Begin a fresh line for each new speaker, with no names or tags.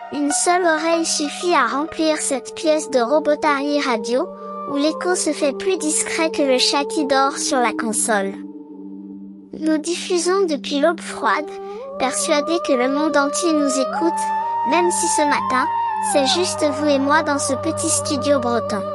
Une seule oreille suffit à remplir cette pièce de Robotary Radio, où l'écho se fait plus discret que le chat qui dort sur la console. Nous diffusons depuis l'aube froide, persuadés que le monde entier nous écoute, même si ce matin, c'est juste vous et moi dans ce petit studio breton.